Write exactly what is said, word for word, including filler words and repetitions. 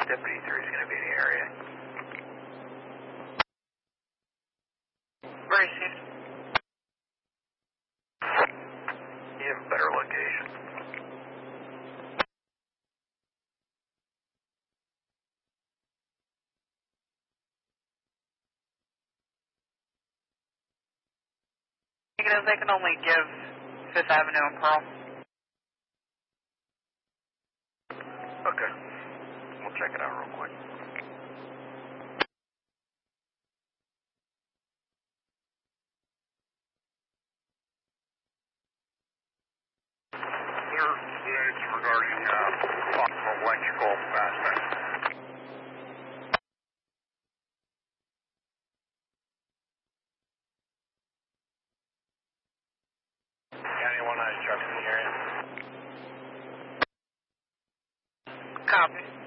Deputy three is going to be in the area. Where is he? You have a better location. Because they can only give Fifth Avenue and Pearl. Okay. We'll check it out real quick. Sir, it's regarding uh, possible electrical aspect. County one nine trucks in the area. Copy.